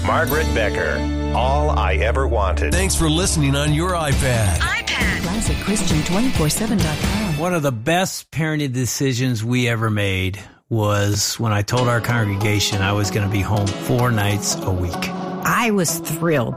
Margaret Becker, All I Ever Wanted. Thanks for listening on your iPad. ClassicChristian247.com. One of the best parenting decisions we ever made was when I told our congregation I was going to be home 4 nights a week. I was thrilled.